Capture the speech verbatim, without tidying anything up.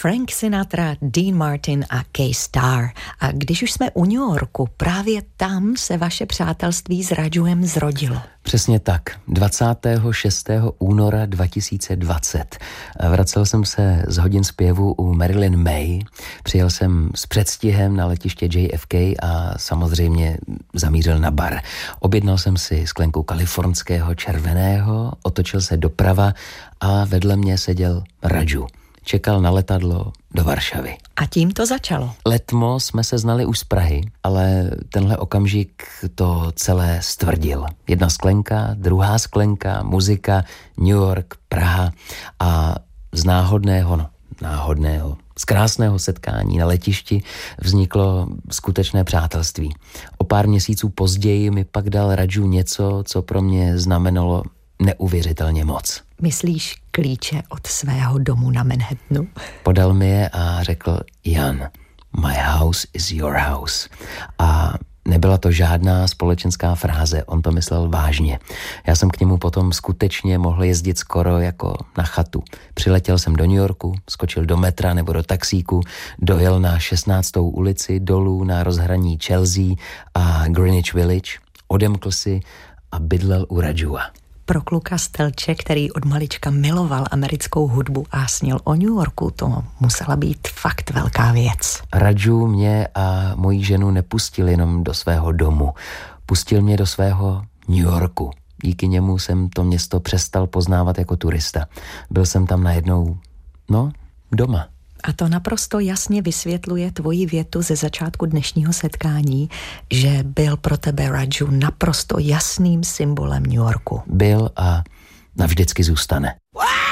Frank Sinatra, Dean Martin a Kay Starr. A když už jsme u New Yorku, právě tam se vaše přátelství s Rajuem zrodilo. Přesně tak. dvacátého šestého února dva tisíce dvacet. Vracel jsem se z hodin zpěvu u Marilyn May. Přijel jsem s předstihem na letiště J F K a samozřejmě zamířil na bar. Objednal jsem si sklenku kalifornského červeného, otočil se doprava a vedle mě seděl Raju. Čekal na letadlo do Varšavy. A tím to začalo. Letmo jsme se znali už z Prahy, ale tenhle okamžik to celé stvrdil. Jedna sklenka, druhá sklenka, muzika, New York, Praha a z náhodného, no, náhodného, z krásného setkání na letišti vzniklo skutečné přátelství. O pár měsíců později mi pak dal Raju něco, co pro mě znamenalo neuvěřitelně moc. Myslíš klíče od svého domu na Manhattanu? Podal mi je a řekl: Jan, my house is your house. A nebyla to žádná společenská fráze, on to myslel vážně. Já jsem k němu potom skutečně mohl jezdit skoro jako na chatu. Přiletěl jsem do New Yorku, skočil do metra nebo do taxíku, dojel na šestnáctou ulici dolů na rozhraní Chelsea a Greenwich Village, odemkl si a bydlel u Rajua. Pro kluka z Telče, který od malička miloval americkou hudbu a snil o New Yorku, to musela být fakt velká věc. Raju mě a moji ženu nepustil jenom do svého domu. Pustil mě do svého New Yorku. Díky němu jsem to město přestal poznávat jako turista. Byl jsem tam najednou, no, doma. A to naprosto jasně vysvětluje tvoji větu ze začátku dnešního setkání, že byl pro tebe Raju naprosto jasným symbolem New Yorku. Byl a navždycky zůstane. Wow!